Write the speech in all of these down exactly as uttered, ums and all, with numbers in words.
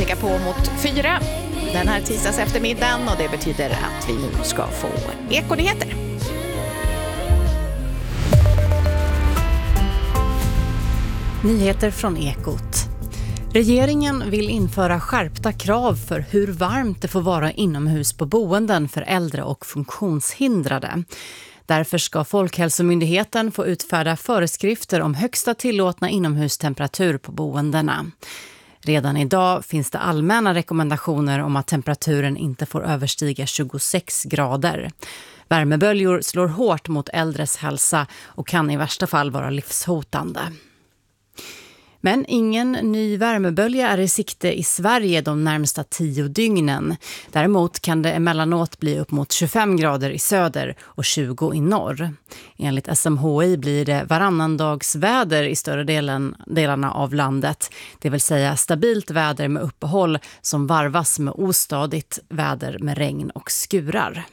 tickar på mot fyra den här tisdags eftermiddagen och det betyder att vi nu ska få Ekonyheter. Nyheter från Ekot. Regeringen vill införa skärpta krav för hur varmt det får vara inomhus på boenden för äldre och funktionshindrade. Därför ska Folkhälsomyndigheten få utfärda föreskrifter om högsta tillåtna inomhustemperatur på boendena. Redan idag finns det allmänna rekommendationer om att temperaturen inte får överstiga tjugosex grader. Värmeböljor slår hårt mot äldres hälsa och kan i värsta fall vara livshotande. Men ingen ny värmebölja är i sikte i Sverige de närmsta tio dygnen. Däremot kan det emellanåt bli upp mot tjugofem grader i söder och tjugo i norr. Enligt S M H I blir det varannandagsväder i större delen, delarna av landet. Det vill säga stabilt väder med uppehåll som varvas med ostadigt väder med regn och skurar.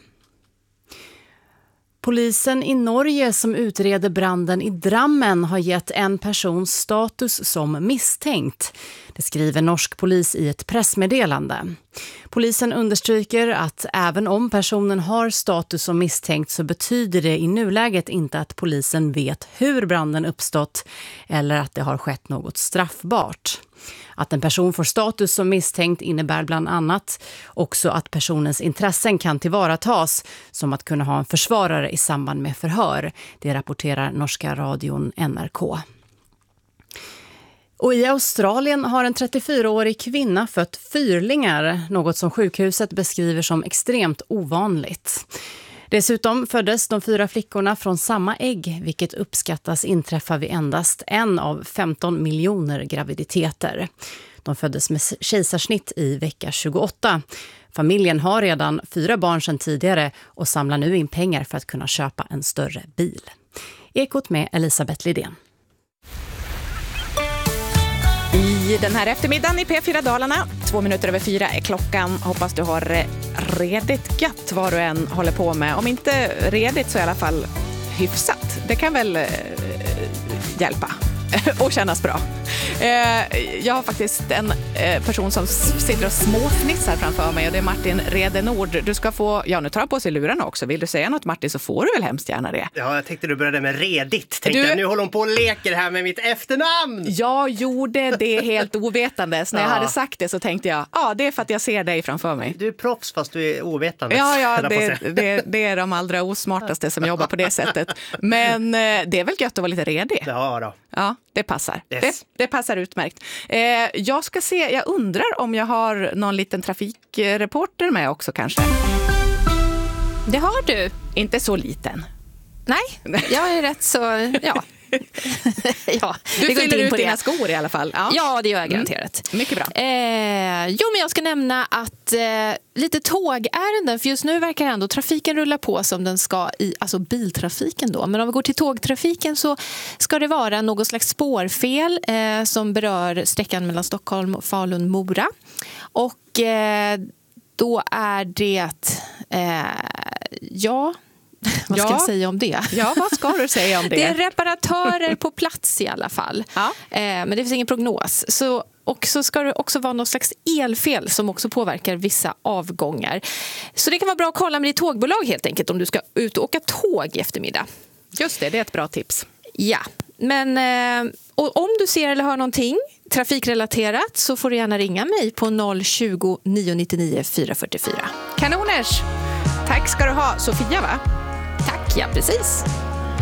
Polisen i Norge som utreder branden i Drammen har gett en person status som misstänkt. Det skriver norsk polis i ett pressmeddelande. Polisen understryker att även om personen har status som misstänkt så betyder det i nuläget inte att polisen vet hur branden uppstått eller att det har skett något straffbart. Att en person får status som misstänkt innebär bland annat också att personens intressen kan tillvaratas, som att kunna ha en försvarare i samband med förhör. Det rapporterar norska radion N R K. Och i Australien har en trettiofyraårig kvinna fött fyrlingar, något som sjukhuset beskriver som extremt ovanligt. Dessutom föddes de fyra flickorna från samma ägg, vilket uppskattas inträffa vid endast en av femton miljoner graviditeter. De föddes med kejsarsnitt i vecka tjugoåtta. Familjen har redan fyra barn sedan tidigare och samlar nu in pengar för att kunna köpa en större bil. Ekot med Elisabeth Lidén. I den här eftermiddagen i P fyra Dalarna, två minuter över fyra är klockan. Hoppas du har redigt gött vad du än håller på med. Om inte redigt så i alla fall hyfsat. Det kan väl eh, hjälpa och kännas bra. Eh, jag har faktiskt en eh, person som sitter och småfnissar framför mig och det är Martin Redenord. Du ska få, ja nu tar jag på sig lurarna också. Vill du säga något Martin så får du väl hemskt gärna det. Ja, jag tänkte du började med redigt. Tänkte du... jag, nu håller hon på och leker här med mitt efternamn. Jag gjorde det helt ovetandes. När jag ja. hade sagt det så tänkte jag, ja det är för att jag ser dig framför mig. Du är proffs fast du är ovetandes. Ja, ja det, det, det är de allra osmartaste som jobbar på det sättet. Men eh, det är väl gött att vara lite redig. Ja då. Ja, det passar. Yes. Det, det passar utmärkt. Eh, jag ska se, jag undrar om jag har någon liten trafikreporter med också kanske. Det har du. Inte så liten. Nej, jag är rätt så, ja. ja du det går fyller inte in ut på dina det. skor i alla fall. Ja, ja det gör jag garanterat. Mm. Mycket bra. Eh, jo, men jag ska nämna att eh, lite tågärenden, för just nu verkar ändå trafiken rulla på som den ska i, alltså biltrafiken då. Men om vi går till tågtrafiken så ska det vara något slags spårfel eh, som berör sträckan mellan Stockholm och Falun-Mora. Och eh, då är det, eh, ja... Vad ska ja. jag säga om det? Ja, vad ska du säga om det? Det är reparatörer på plats i alla fall. Ja. Eh, men det finns ingen prognos. Så, och så ska det också vara något slags elfel som också påverkar vissa avgångar. Så det kan vara bra att kolla med ditt tågbolag helt enkelt om du ska ut och åka tåg i eftermiddag. Just det, det är ett bra tips. Ja, men eh, och om du ser eller hör någonting trafikrelaterat så får du gärna ringa mig på noll tjugo, nio nittionio, fyra fyrtiofyra. Kanoners! Tack ska du ha, Sofia va? Tack, ja precis.